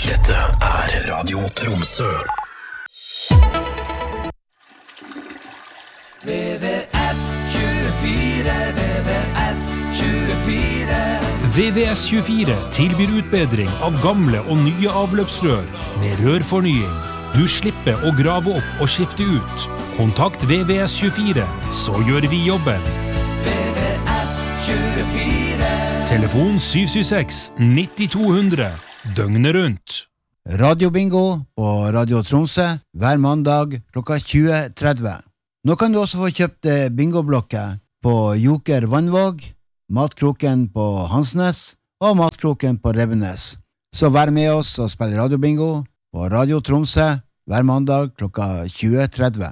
Dette Radio Tromsø. VVS24, VVS24. VVS24 tilbyr utbedring av gamle og nye avløpsrør med rørfornying. Du slipper å grave opp og skifte ut. Kontakt VVS24, så gjør vi jobben. VVS24. Telefon 776-9200, døgnet rundt. Radiobingo på Radio Tromsø hver mandag klokka 20.30. Nå kan du også få kjøpt bingoblokker på Joker Vannvåg, Matkroken på Hansnes og Matkroken på Revenes. Så vær med oss og spill radiobingo på Radio Tromsø hver mandag klokka 20.30.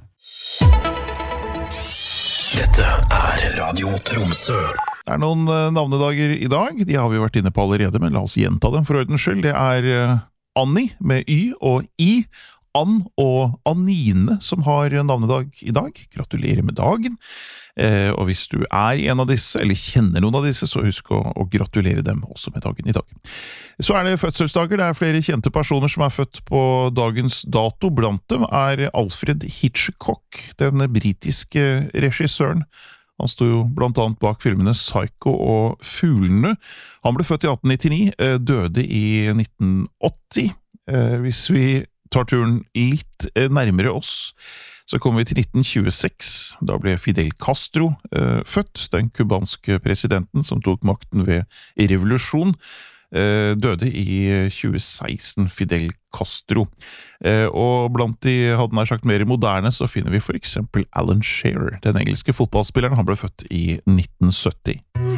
Dette Radio Tromsø. Det noen navnedager i dag, de har vi vært inne på allerede, men la oss gjenta dem for ordens skyld. Det Annie med Y og I, Ann og Anine som har navnedag i dag. Gratulerer med dagen. Og hvis du en av disse, eller kjenner noen av disse, så husk å gratulere dem også med dagen i dag. Så det fødselsdager, det flere kjente personer som født på dagens dato. Blant dem Alfred Hitchcock, den britiske regissøren. Han stod jo blant annet bak filmene Psycho og Fuglene. Han ble født i 1899, døde i 1980. Hvis vi tar turen litt nærmere oss, så kommer vi til 1926. Da ble Fidel Castro født, den kubanske presidenten som tok makten ved revolusjon. Døde i 2016, Fidel Castro. Og blant de, hadde nær sagt mer moderne, så finner vi for eksempel Alan Shearer, den engelske fotballspilleren. Han ble født i 1970.